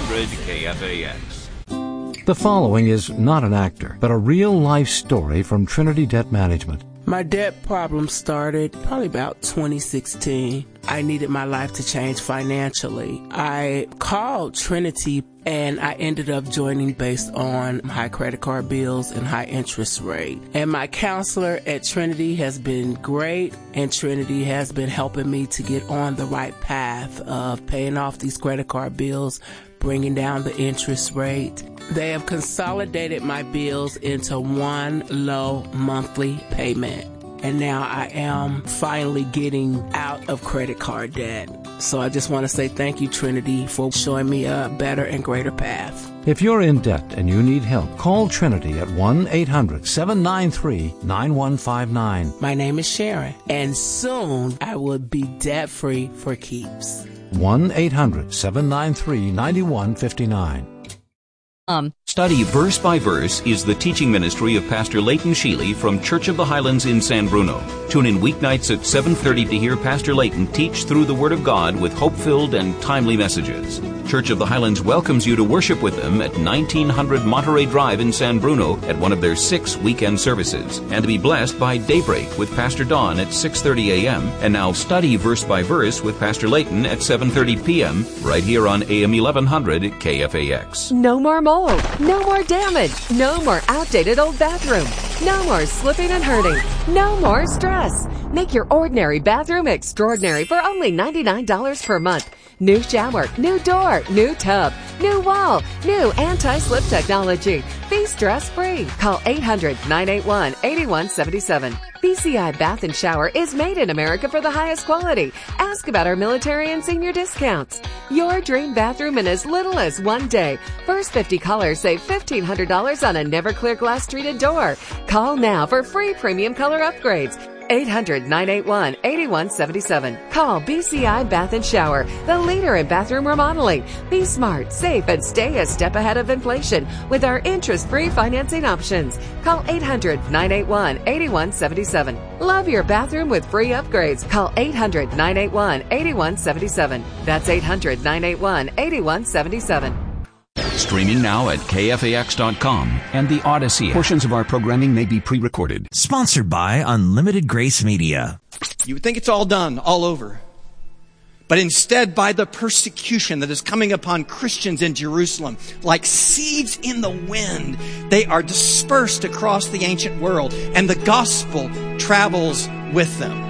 1100 KFAX. The following is not an actor, but a real-life story from Trinity Debt Management. My debt problem started probably about 2016. I needed my life to change financially. I called Trinity and I ended up joining based on high credit card bills and high interest rate. And my counselor at Trinity has been great, and Trinity has been helping me to get on the right path of paying off these credit card bills, bringing down the interest rate. They have consolidated my bills into one low monthly payment. And now I am finally getting out of credit card debt. So I just want to say thank you, Trinity, for showing me a better and greater path. If you're in debt and you need help, call Trinity at 1-800-793-9159. My name is Sharon, and soon I will be debt-free for keeps. 1-800-793-9159. Study Verse by Verse is the teaching ministry of Pastor Leighton Sheely from Church of the Highlands in San Bruno. Tune in weeknights at 7:30 to hear Pastor Leighton teach through the Word of God with hope-filled and timely messages. Church of the Highlands welcomes you to worship with them at 1900 Monterey Drive in San Bruno at one of their 6 weekend services, and to be blessed by Daybreak with Pastor Don at 6:30 a.m. And now Study Verse by Verse with Pastor Leighton at 7:30 p.m. right here on AM 1100 KFAX. No more mold, no more damage, no more outdated old bathroom, no more slipping and hurting, no more stress. Make your ordinary bathroom extraordinary for only $99 per month. New shower, new door, new tub, new wall, new anti-slip technology. Be stress-free. Call 800-981-8177. BCI Bath and Shower is made in America for the highest quality. Ask about our military and senior discounts. Your dream bathroom in as little as 1 day. First 50 callers save $1,500 on a never clear glass treated door. Call now for free premium color upgrades. 800-981-8177. Call BCI Bath and Shower, the leader in bathroom remodeling. Be smart, safe, and stay a step ahead of inflation with our interest-free financing options. Call 800-981-8177. Love your bathroom with free upgrades. Call 800-981-8177. That's 800-981-8177. Streaming now at KFAX.com and the Odyssey. Portions of our programming may be pre-recorded. Sponsored by Unlimited Grace Media. You would think it's all done, all over. But instead, by the persecution that is coming upon Christians in Jerusalem, like seeds in the wind, they are dispersed across the ancient world, and the gospel travels with them.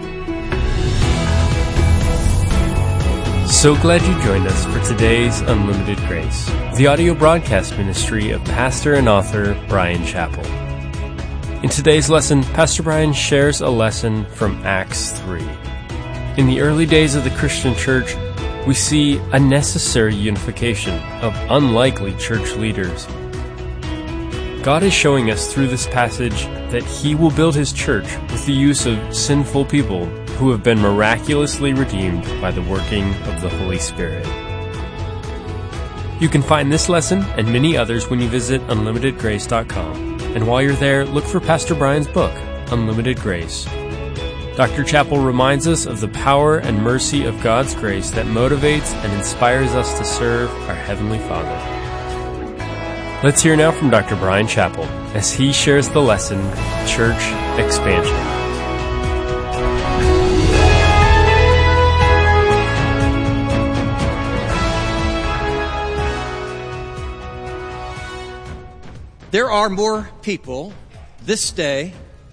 So glad you joined us for today's Unlimited Grace, the audio broadcast ministry of pastor and author Bryan Chapell. In today's lesson, Pastor Bryan shares a lesson from Acts 3. In the early days of the Christian church, we see a necessary unification of unlikely church leaders. God is showing us through this passage that He will build His church with the use of sinful people who have been miraculously redeemed by the working of the Holy Spirit. You can find this lesson and many others when you visit unlimitedgrace.com. And while you're there, look for Pastor Bryan's book, Unlimited Grace. Dr. Chapell reminds us of the power and mercy of God's grace that motivates and inspires us to serve our Heavenly Father. Let's hear now from Dr. Bryan Chapell as he shares the lesson, Church Expansion. There are more people this day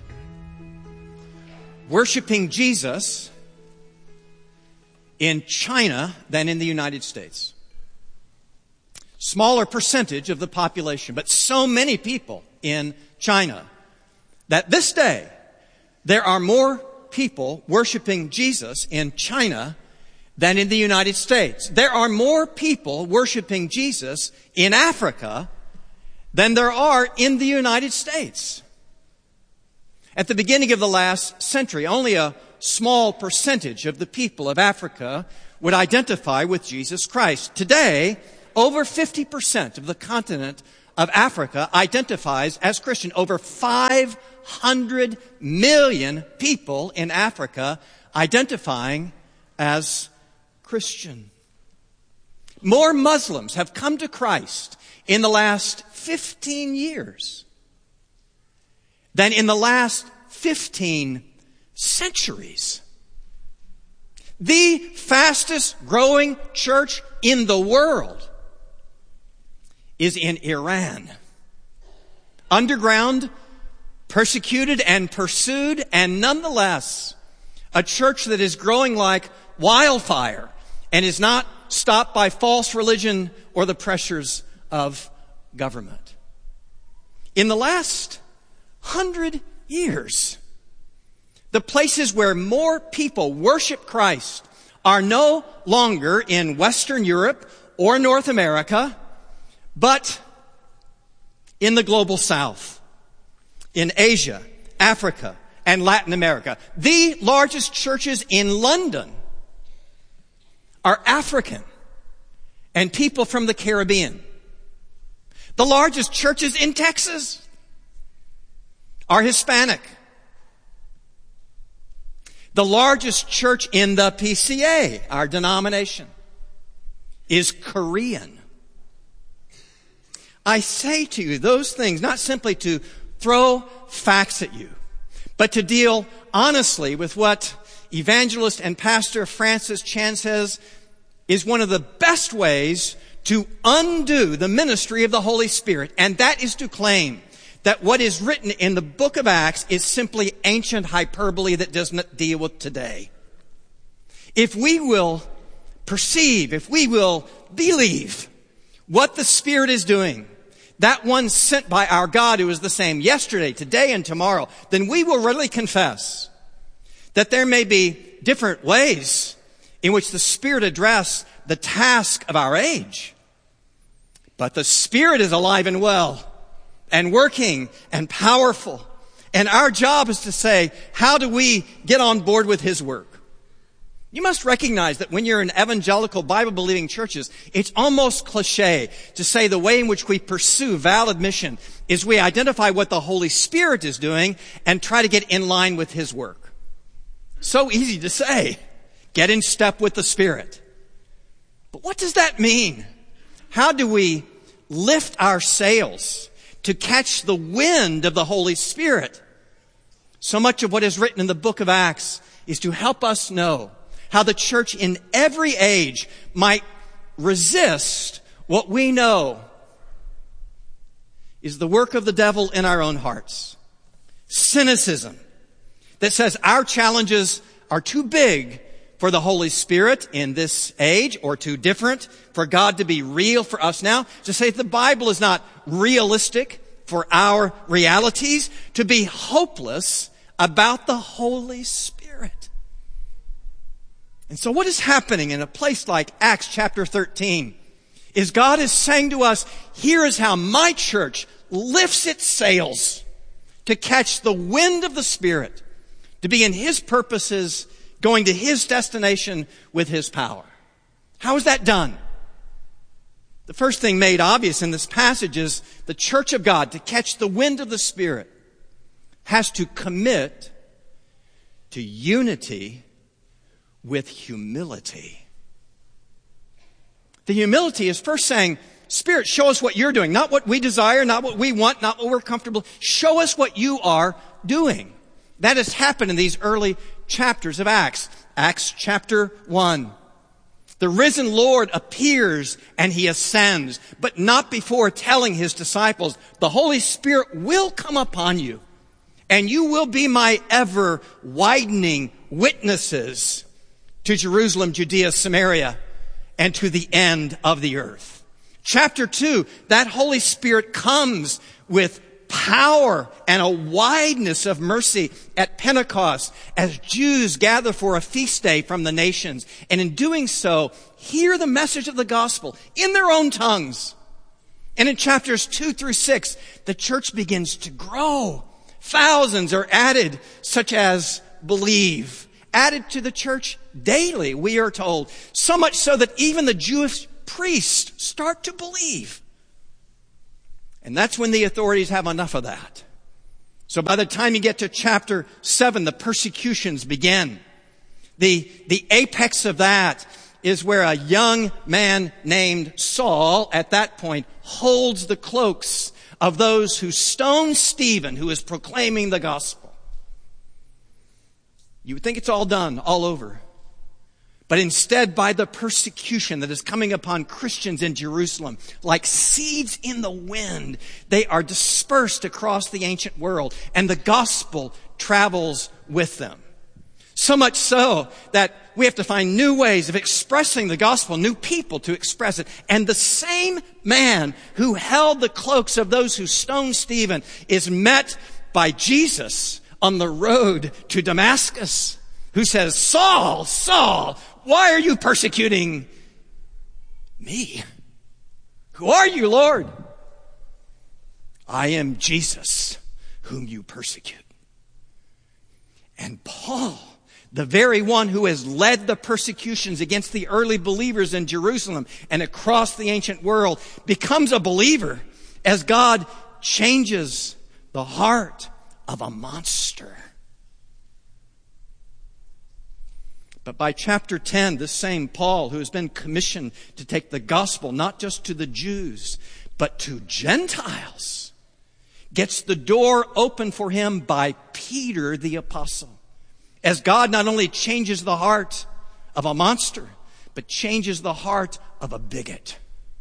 worshiping Jesus in China than in the United States. Smaller percentage of the population, but so many people in China that this day there are more people worshiping Jesus in China than in the United States. There are more people worshiping Jesus in Africa than there are in the United States. At the beginning of the last century, only a small percentage of the people of Africa would identify with Jesus Christ. Today, over 50% of the continent of Africa identifies as Christian. Over 500 million people in Africa identifying as Christian. more Muslims have come to Christ in the last 15 years than in the last 15 centuries. The fastest growing church in the world is in Iran. Underground, persecuted and pursued, and nonetheless a church that is growing like wildfire and is not stopped by false religion or the pressures of government. In the last 100 years, the places where more people worship Christ are no longer in Western Europe or North America, but in the global South, in Asia, Africa, and Latin America. The largest churches in London are African and people from the Caribbean. The largest churches in Texas are Hispanic. The largest church in the PCA, our denomination, is Korean. I say to you those things not simply to throw facts at you, but to deal honestly with what evangelist and pastor Francis Chan says is one of the best ways to undo the ministry of the Holy Spirit, and that is to claim that what is written in the book of Acts is simply ancient hyperbole that does not deal with today. If we will perceive, if we will believe what the Spirit is doing, that one sent by our God who is the same yesterday, today, and tomorrow, then we will readily confess that there may be different ways in which the Spirit address the task of our age. But the Spirit is alive and well and working and powerful. And our job is to say, how do we get on board with His work? You must recognize that when you're in evangelical Bible-believing churches, it's almost cliche to say the way in which we pursue valid mission is we identify what the Holy Spirit is doing and try to get in line with His work. So easy to say, get in step with the Spirit. But what does that mean? How do we lift our sails to catch the wind of the Holy Spirit? So much of what is written in the book of Acts is to help us know how the church in every age might resist what we know is the work of the devil in our own hearts. Cynicism that says our challenges are too big for the Holy Spirit in this age, or too different for God to be real for us now. To say the Bible is not realistic for our realities, to be hopeless about the Holy Spirit. And so what is happening in a place like Acts chapter 13 is God is saying to us, here is how my church lifts its sails to catch the wind of the Spirit, to be in His purposes, going to His destination with His power. How is that done? The first thing made obvious in this passage is the church of God, to catch the wind of the Spirit, has to commit to unity with humility. The humility is first saying, Spirit, show us what you're doing. Not what we desire, not what we want, not what we're comfortable. Show us what you are doing. That has happened in these early chapters of Acts. Acts chapter 1. The risen Lord appears and He ascends, but not before telling His disciples, the Holy Spirit will come upon you, and you will be my ever widening witnesses to Jerusalem, Judea, Samaria, and to the end of the earth. Chapter 2, that Holy Spirit comes with power and a wideness of mercy at Pentecost as Jews gather for a feast day from the nations. And in doing so, hear the message of the gospel in their own tongues. And in chapters 2 through 6, the church begins to grow. Thousands are added, such as believe. Added to the church daily, we are told. So much so that even the Jewish priests start to believe. And that's when the authorities have enough of that. So by the time you get to chapter 7, the persecutions begin. The apex of that is where a young man named Saul, at that point, holds the cloaks of those who stoned Stephen, who is proclaiming the gospel. You would think it's all done, all over. But instead, by the persecution that is coming upon Christians in Jerusalem, like seeds in the wind, they are dispersed across the ancient world, and the gospel travels with them. So much so that we have to find new ways of expressing the gospel, new people to express it. And the same man who held the cloaks of those who stoned Stephen is met by Jesus on the road to Damascus, who says, "Saul, Saul, why are you persecuting me? Who are you, Lord?" "I am Jesus, whom you persecute." And Paul, the very one who has led the persecutions against the early believers in Jerusalem and across the ancient world, becomes a believer as God changes the heart of a monster. But by chapter 10, this same Paul, who has been commissioned to take the gospel not just to the Jews, but to Gentiles, gets the door open for him by Peter the apostle. As God not only changes the heart of a monster, but changes the heart of a bigot.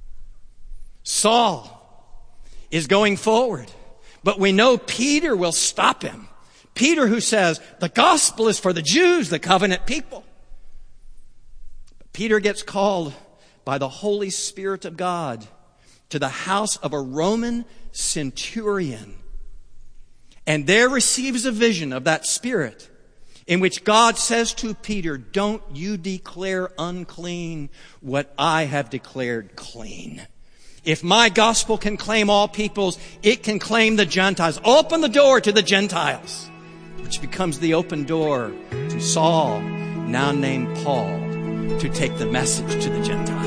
Saul is going forward, but we know Peter will stop him. Peter, who says, the gospel is for the Jews, the covenant people. Peter gets called by the Holy Spirit of God to the house of a Roman centurion, and there receives a vision of that Spirit in which God says to Peter, "Don't you declare unclean what I have declared clean." If my gospel can claim all peoples, it can claim the Gentiles. Open the door to the Gentiles, which becomes the open door to Saul, now named Paul, to take the message to the Gentiles.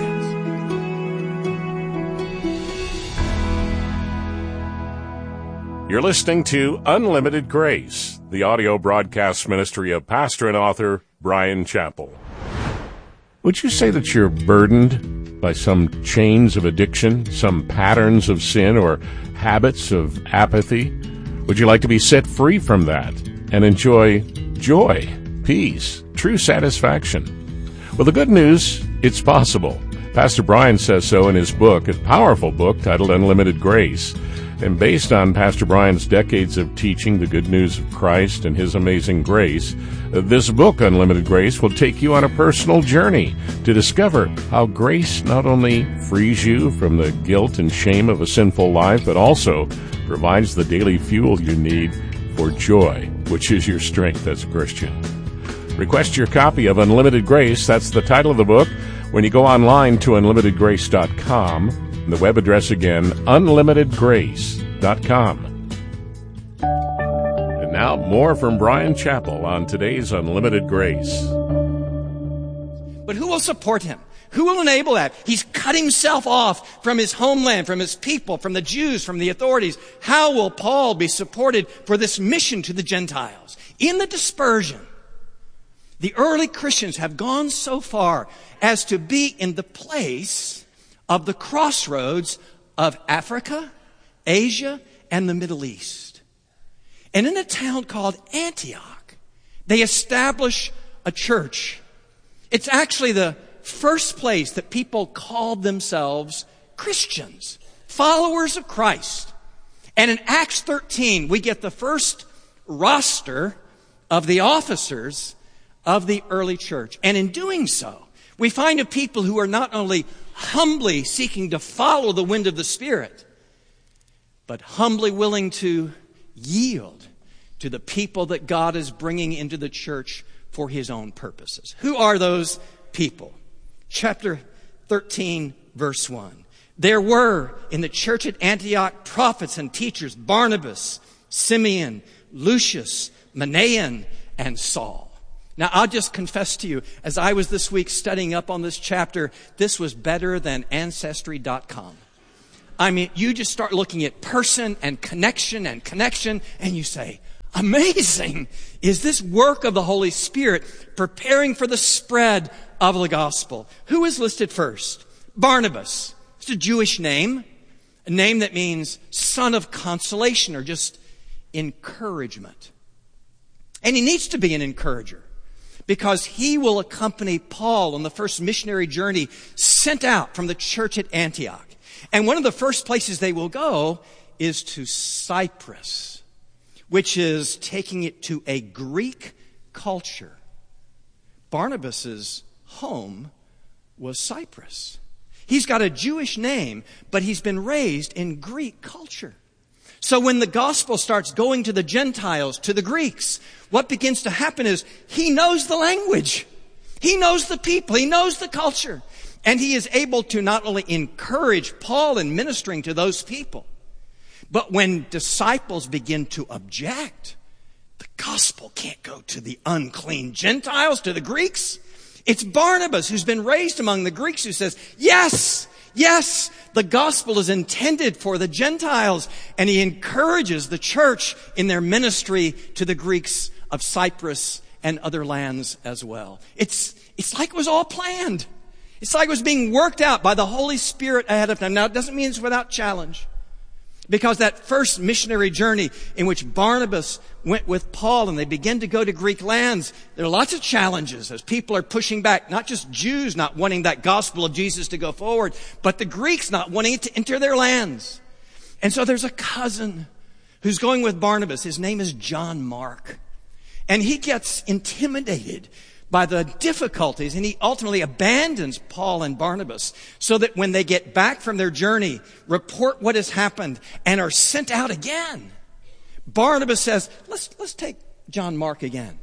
You're listening to Unlimited Grace, the audio broadcast ministry of pastor and author Bryan Chapell. Would you say that you're burdened by some chains of addiction, some patterns of sin, or habits of apathy? Would you like to be set free from that and enjoy joy, peace, true satisfaction? Well, the good news, it's possible. Pastor Bryan says so in his book, a powerful book titled Unlimited Grace. And based on Pastor Bryan's decades of teaching the good news of Christ and His amazing grace, this book, Unlimited Grace, will take you on a personal journey to discover how grace not only frees you from the guilt and shame of a sinful life, but also provides the daily fuel you need for joy, which is your strength as a Christian. Request your copy of Unlimited Grace. That's the title of the book when you go online to unlimitedgrace.com. The web address again, unlimitedgrace.com. And now more from Bryan Chapell on today's Unlimited Grace. But who will support him? Who will enable that? He's cut himself off from his homeland, from his people, from the Jews, from the authorities. How will Paul be supported for this mission to the Gentiles? In the dispersion, the early Christians have gone so far as to be in the place of the crossroads of Africa, Asia, and the Middle East. And in a town called Antioch, they establish a church. It's actually the first place that people called themselves Christians, followers of Christ. And in Acts 13, we get the first roster of the officers of the early church. And in doing so, we find a people who are not only humbly seeking to follow the wind of the Spirit, but humbly willing to yield to the people that God is bringing into the church for His own purposes. Who are those people? Chapter 13, verse 1. There were in the church at Antioch prophets and teachers, Barnabas, Simeon, Lucius, Manaen, and Saul. Now, I'll just confess to you, as I was this week studying up on this chapter, this was better than Ancestry.com. I mean, you just start looking at person and connection, and you say, amazing! Is this work of the Holy Spirit preparing for the spread of the gospel. Who is listed first? Barnabas. It's a Jewish name, a name that means son of consolation or just encouragement. And he needs to be an encourager because he will accompany Paul on the first missionary journey sent out from the church at Antioch. And one of the first places they will go is to Cyprus, which is taking it to a Greek culture. Barnabas's home was Cyprus. He's got a Jewish name, but he's been raised in Greek culture. So when the gospel starts going to the Gentiles, to the Greeks, what begins to happen is he knows the language. He knows the people. He knows the culture. And he is able to not only encourage Paul in ministering to those people, but when disciples begin to object, the gospel can't go to the unclean Gentiles, to the Greeks. It's Barnabas, who's been raised among the Greeks, who says, yes, the gospel is intended for the Gentiles. And he encourages the church in their ministry to the Greeks of Cyprus and other lands as well. It's like it was all planned. It's like it was being worked out by the Holy Spirit ahead of time. Now, it doesn't mean it's without challenge. Because that first missionary journey in which Barnabas went with Paul and they began to go to Greek lands, there are lots of challenges as people are pushing back. Not just Jews not wanting that gospel of Jesus to go forward, but the Greeks not wanting it to enter their lands. And so there's a cousin who's going with Barnabas. His name is John Mark. And he gets intimidated by the difficulties, and he ultimately abandons Paul and Barnabas so that when they get back from their journey, report what has happened, and are sent out again. Barnabas says, let's take John Mark again.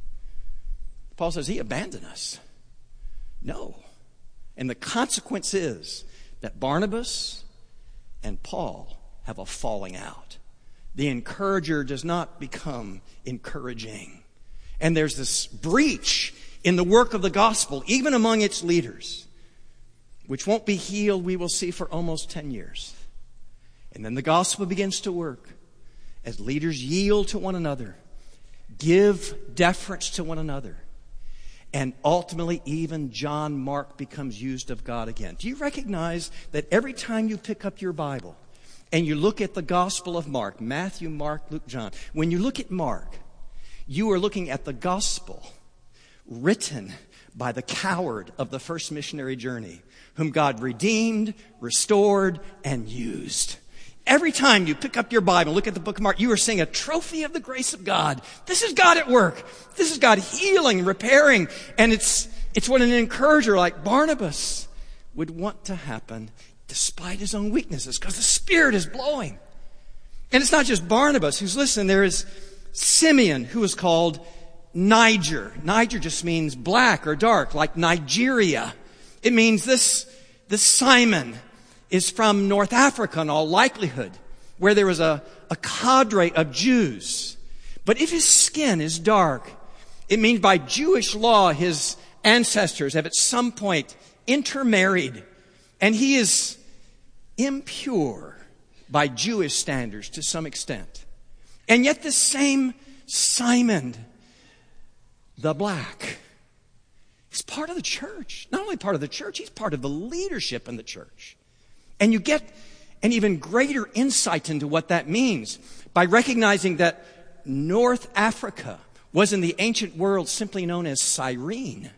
Paul says, he abandoned us. No. And the consequence is that Barnabas and Paul have a falling out. The encourager does not become encouraging. And there's this breach in the work of the gospel, even among its leaders, which won't be healed, we will see, for almost 10 years. And then the gospel begins to work as leaders yield to one another, give deference to one another, and ultimately even John Mark becomes used of God again. Do you recognize that every time you pick up your Bible and you look at the gospel of Mark, Matthew, Mark, Luke, John, when you look at Mark, you are looking at the gospel written by the coward of the first missionary journey, whom God redeemed, restored, and used. Every time you pick up your Bible, look at the book of Mark, you are seeing a trophy of the grace of God. This is God at work. This is God healing, repairing. And it's what an encourager like Barnabas would want to happen despite his own weaknesses, because the Spirit is blowing. And it's not just Barnabas who's listening. There is Simeon, who is called Niger. Niger just means black or dark, like Nigeria. It means this Simon is from North Africa in all likelihood, where there was a cadre of Jews. But if his skin is dark, it means by Jewish law his ancestors have at some point intermarried, and he is impure by Jewish standards to some extent. And yet this same Simon, the black, is part of the church. Not only part of the church, he's part of the leadership in the church. And you get an even greater insight into what that means by recognizing that North Africa was in the ancient world simply known as Cyrene.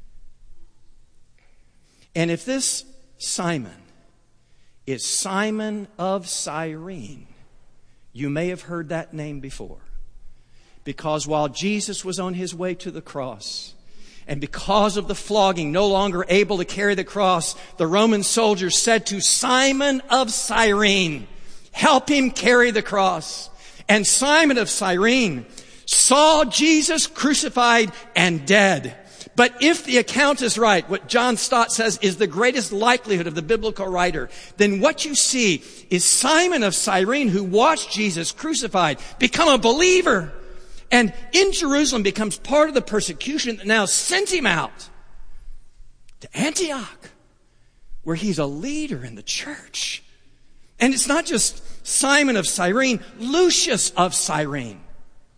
And if this Simon is Simon of Cyrene, you may have heard that name before. Because while Jesus was on his way to the cross, and because of the flogging, no longer able to carry the cross, the Roman soldiers said to Simon of Cyrene, help him carry the cross. And Simon of Cyrene saw Jesus crucified and dead. But if the account is right, what John Stott says is the greatest likelihood of the biblical writer, then what you see is Simon of Cyrene, who watched Jesus crucified, become a believer. And in Jerusalem becomes part of the persecution that now sends him out to Antioch, where he's a leader in the church. And it's not just Simon of Cyrene, Lucius of Cyrene.